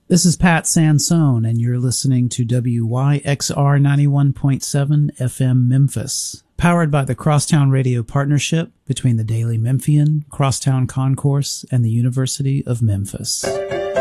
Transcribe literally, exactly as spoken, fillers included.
This is Pat Sansone, and you're listening to W Y X R ninety-one point seven F M Memphis, powered by the Crosstown Radio Partnership between the Daily Memphian, Crosstown Concourse, and the University of Memphis.